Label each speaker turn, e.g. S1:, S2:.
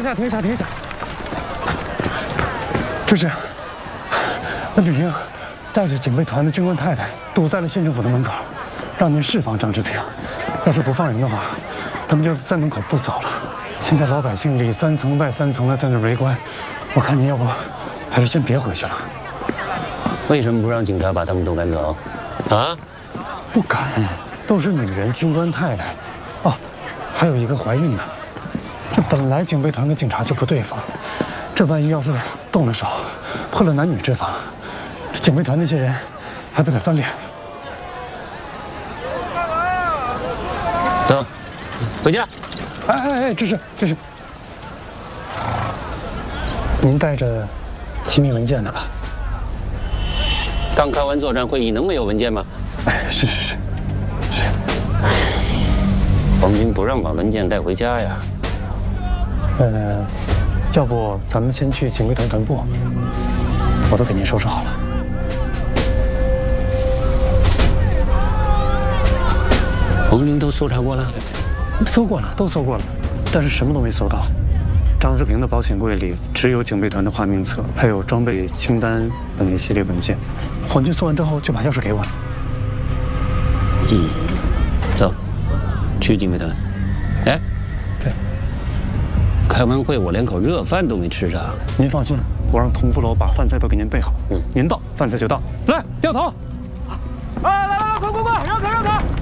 S1: 下，停下，停下！这是那吕英带着警备团的军官太太堵在了县政府的门口，让您释放张志平。要是不放人的话，他们就在门口不走了。现在老百姓里3层外3层的在那围观，我看您要不还是先别回去了。
S2: 为什么不让警察把他们都赶走？啊？
S1: 不敢，都是女人，军官太太。哦，还有一个怀孕的。这本来警备团跟警察就不对付，这万一要是动了手，破了男女之防，这警备团那些人还不得翻脸？
S2: 走，回家。
S1: 哎，这是，您带着机密文件的吧？
S2: 刚开完作战会议，能没有文件吗？
S1: 哎，是。
S2: 皇军不让把文件带回家呀。
S1: 要不咱们先去警备团团部，我都给您收拾好了。
S2: 皇军都搜查过了？
S1: 搜过了，都搜过了，但是什么都没搜到。张志平的保险柜里只有警备团的花名册，还有装备清单等一系列文件。皇军搜完之后就把钥匙给我了。
S2: 走，去警备团。哎，
S1: 对。
S2: 开完会我连口热饭都没吃上。
S1: 您放心，我让佟福楼把饭菜都给您备好。您到，饭菜就到。来，掉头。来，快，让开！